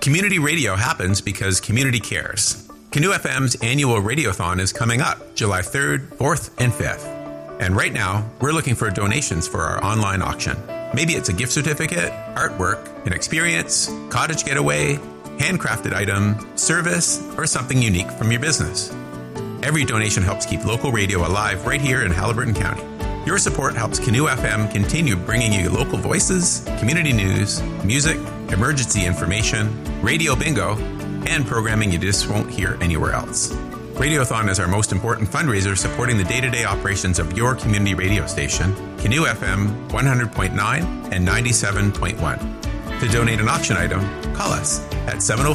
Community radio happens because community cares. Canoe FM's annual Radiothon is coming up July 3rd, 4th, and 5th. And right now, we're looking for donations for our online auction. Maybe it's a gift certificate, artwork, an experience, cottage getaway, handcrafted item, service, or something unique from your business. Every donation helps keep local radio alive right here in Haliburton County. Your support helps Canoe FM continue bringing you local voices, community news, music, emergency information, radio bingo, and programming you just won't hear anywhere else. Radiothon is our most important fundraiser supporting the day-to-day operations of your community radio station, Canoe FM 100.9 and 97.1. To donate an auction item, call us at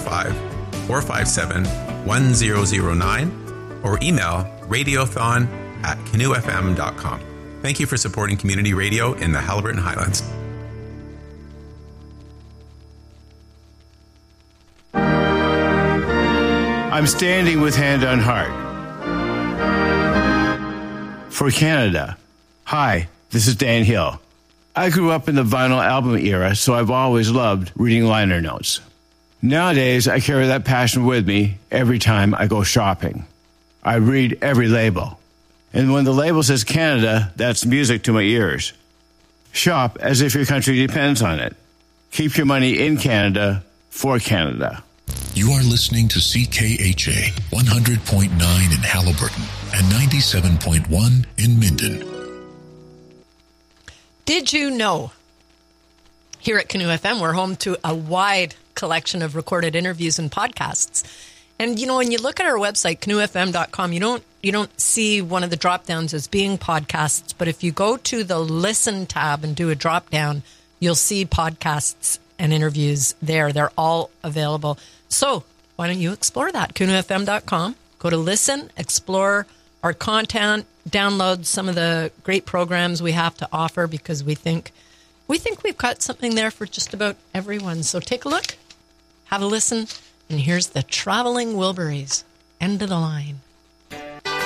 705-457-1009 or email radiothon@canoefm.com. Thank you for supporting community radio in the Haliburton Highlands. I'm standing with Hand on Heart for Canada. Hi, this is Dan Hill. I grew up in the vinyl album era, so I've always loved reading liner notes. Nowadays, I carry that passion with me every time I go shopping. I read every label. And when the label says Canada, that's music to my ears. Shop as if your country depends on it. Keep your money in Canada for Canada. You are listening to CKHA 100.9 in Haliburton and 97.1 in Minden. Did you know? Here at Canoe FM, we're home to a wide collection of recorded interviews and podcasts. And, you know, when you look at our website, canoefm.com, you don't see one of the drop-downs as being podcasts. But if you go to the Listen tab and do a drop-down, you'll see podcasts and interviews there. They're all available. So why don't you explore that? canoefm.com. Go to Listen, explore our content, download some of the great programs we have to offer because we think we've got something there for just about everyone. So take a look, have a listen, and here's the Traveling Wilburys, End of the Line.